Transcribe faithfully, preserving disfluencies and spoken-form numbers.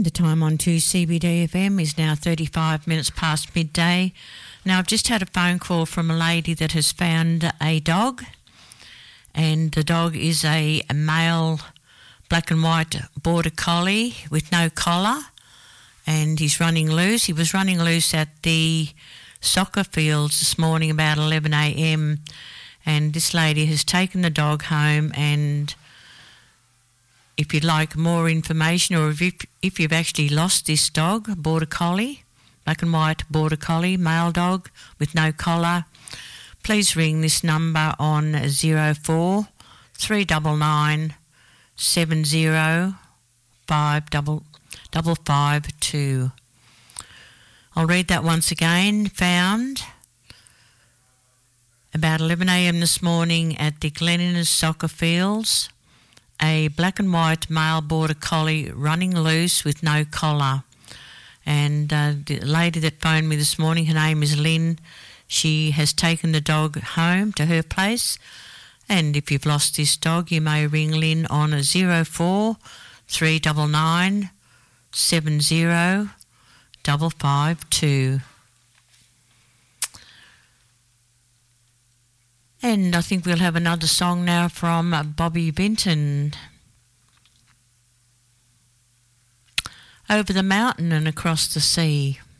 And the time on two C B D F M is now thirty-five minutes past midday. Now, I've just had a phone call from a lady that has found a dog, and the dog is a, a male black and white border collie with no collar, and he's running loose. He was running loose at the soccer fields this morning about eleven a m, and this lady has taken the dog home. And if you'd like more information, or if, you, if you've actually lost this dog, border collie, black and white border collie, male dog with no collar, please ring this number on zero four three nine nine seven zero five double double five two. I'll read that once again. Found about eleven a m this morning at the Glen Innes soccer fields, a black and white male border collie running loose with no collar. And uh, the lady that phoned me this morning, her name is Lynn. She has taken the dog home to her place. And if you've lost this dog, you may ring Lynn on zero four three nine nine seven zero five five two. And I think we'll have another song now from Bobby Vinton. Over the mountain and across the sea.